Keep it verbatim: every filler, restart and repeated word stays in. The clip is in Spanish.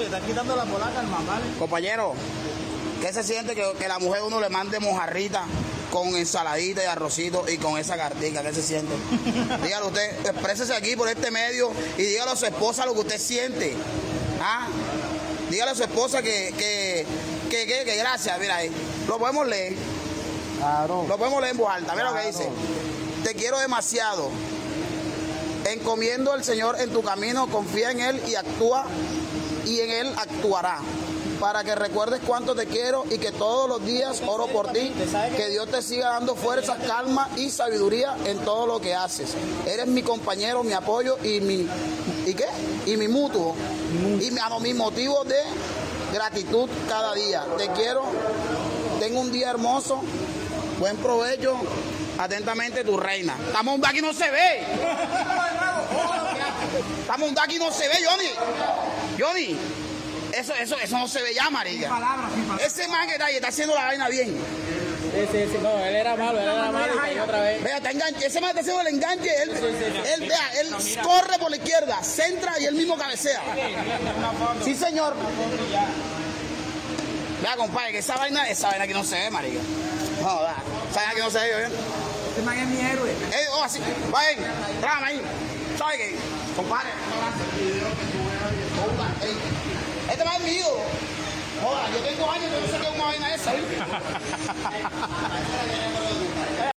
Oye, estás quitando la polaca al más, ¿vale? Compañero, ¿qué se siente que, que la mujer uno le mande mojarrita con ensaladita y arrocito y con esa cartica? ¿Qué se siente? Dígalo usted, exprésese aquí por este medio y dígale a su esposa lo que usted siente. ¿Ah? Dígale a su esposa que, que, que, que, que gracias, mira ahí. Lo podemos leer. Claro. Lo podemos leer en voz alta. Mira Claro. lo que dice. Te quiero demasiado. Encomiendo al Señor en tu camino, confía en Él y actúa, y en Él actuará. Para que recuerdes cuánto te quiero y que todos los días oro por ti. Que Dios te siga dando fuerza, calma y sabiduría en todo lo que haces. Eres mi compañero, mi apoyo y mi ¿y qué? Y mi mutuo. Y mi, ah, no, mi motivo de gratitud cada día. Te quiero. Tengo un día hermoso. Buen provecho. Atentamente, tu reina. Estamos un aquí no se ve. Estamos un aquí no se ve, Johnny. Johnny. Eso, eso, eso no se ve ya, marica. Ese man que está ahí está haciendo la vaina bien. Sí, sí, sí, no, él era malo, él era malo y cayó otra vez. Vea, está enganche. Ese man está haciendo el enganche. Él, Sí, sí, sí. él, vea, él corre por la izquierda, centra y él mismo cabecea. Sí, señor. Vea, compadre, que esa vaina, esa vaina que no se ve, marica. No, vea, esa vaina que no se ve, ¿bien? Este man es mi héroe. Eh, oh, así, vayan, trágame ahí. ¿Sabe qué? Compadre, no, ey, este man es mío. Joda, yo tengo años que no sé qué es una vaina esa, ¿viste?